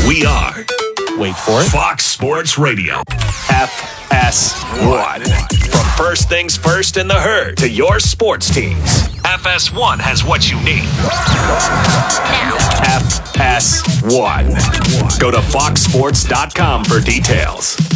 We are, Wait for it, Fox Sports Radio. FS1. From first things first in the herd to your sports teams, FS1 has what you need. FS1. Go to foxsports.com for details.